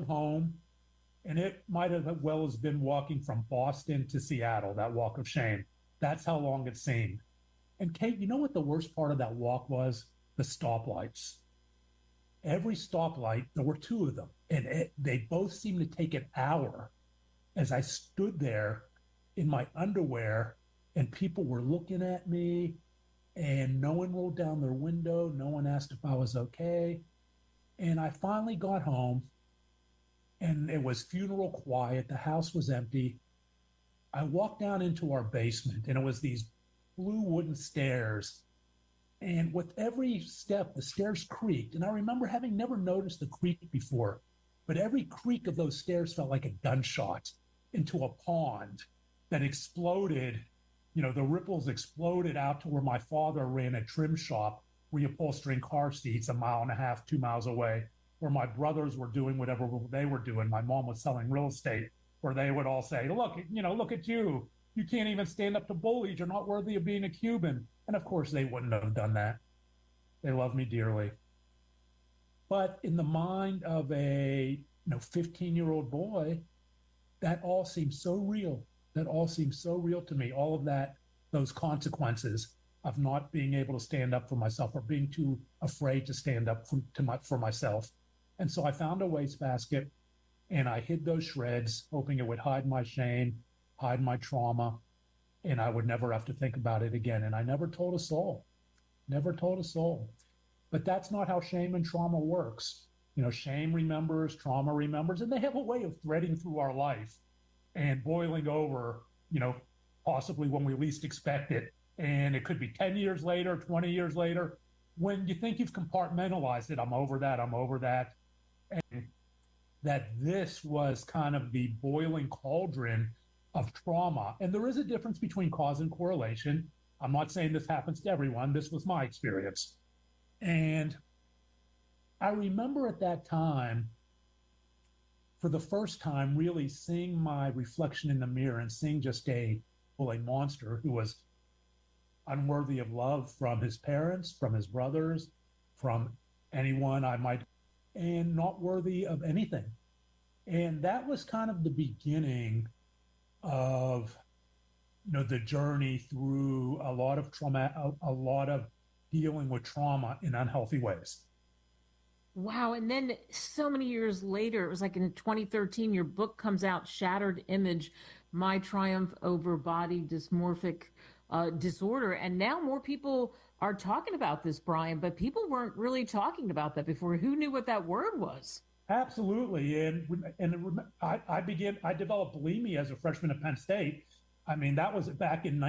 home, and it might have well as been walking from Boston to Seattle, that walk of shame. That's how long it seemed. And Kate, you know what the worst part of that walk was? The stoplights. Every stoplight, there were two of them, and they both seemed to take an hour as I stood there in my underwear, and people were looking at me, and no one rolled down their window. No one asked if I was okay. And I finally got home, and it was funeral quiet. The house was empty. I walked down into our basement, and it was these blue wooden stairs. And with every step, the stairs creaked. And I remember having never noticed the creak before, but every creak of those stairs felt like a gunshot into a pond that exploded. You know, the ripples exploded out to where my father ran a trim shop, reupholstering car seats a mile and a half, 2 miles away, where my brothers were doing whatever they were doing. My mom was selling real estate, where they would all say, look, look at you. You can't even stand up to bullies. You're not worthy of being a Cuban. And of course, they wouldn't have done that. They love me dearly. But in the mind of a 15-year-old boy, that all seems so real. That all seems so real to me. All of that, those consequences of not being able to stand up for myself or being too afraid to stand up for myself. And so I found a wastebasket and I hid those shreds, hoping it would hide my shame, hide my trauma, and I would never have to think about it again. And I never told a soul, never told a soul. But that's not how shame and trauma works. Shame remembers, trauma remembers, and they have a way of threading through our life and boiling over, possibly when we least expect it. And it could be 10 years later, 20 years later, when you think you've compartmentalized it. I'm over that. And that this was kind of the boiling cauldron of trauma. And there is a difference between cause and correlation. I'm not saying this happens to everyone. This was my experience. And I remember at that time, for the first time, really seeing my reflection in the mirror and seeing just a monster who was unworthy of love from his parents, from his brothers, from anyone and not worthy of anything. And that was kind of the beginning of, the journey through a lot of trauma, a lot of dealing with trauma in unhealthy ways. Wow. And then so many years later, it was like in 2013, your book comes out, Shattered Image, My Triumph Over Body Dysmorphic Disorder. And now more people are talking about this, Brian, but people weren't really talking about that before. Who knew what that word was? Absolutely. And I developed bulimia as a freshman at Penn State. I mean, that was back in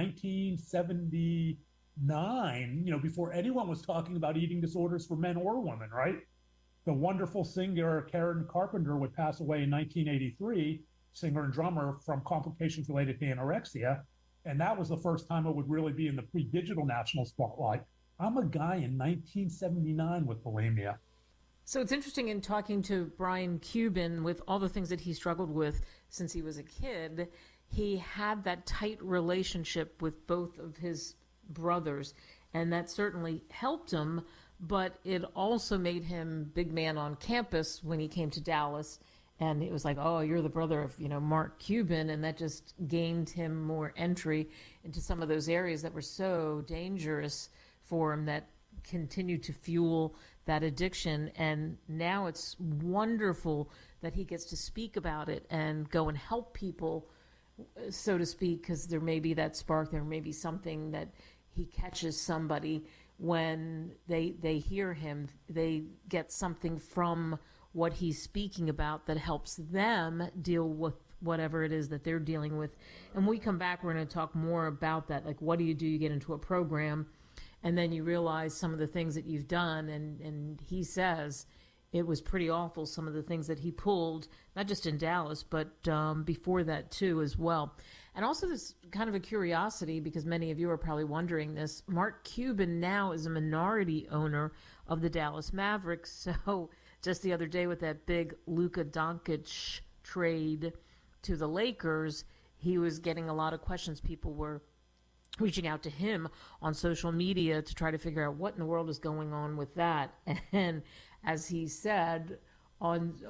1979, before anyone was talking about eating disorders for men or women, right? The wonderful singer Karen Carpenter would pass away in 1983, singer and drummer, from complications related to anorexia. And that was the first time it would really be in the pre-digital national spotlight. I'm a guy in 1979 with bulimia. So it's interesting in talking to Brian Cuban, with all the things that he struggled with since he was a kid, he had that tight relationship with both of his brothers, and that certainly helped him, but it also made him big man on campus when he came to Dallas. And it was like, oh, you're the brother of, Mark Cuban. And that just gained him more entry into some of those areas that were so dangerous for him, that continued to fuel that addiction. And now it's wonderful that he gets to speak about it and go and help people, so to speak, because there may be that spark, there may be something that he catches somebody when they hear him, they get something from what he's speaking about that helps them deal with whatever it is that they're dealing with. And when we come back, we're going to talk more about that. Like, what do? You get into a program, and then you realize some of the things that you've done. And he says it was pretty awful, some of the things that he pulled, not just in Dallas, but before that too as well. And also this kind of a curiosity, because many of you are probably wondering this, Mark Cuban now is a minority owner of the Dallas Mavericks. So just the other day with that big Luka Doncic trade to the Lakers, he was getting a lot of questions. People were reaching out to him on social media to try to figure out what in the world is going on with that. And as he said, on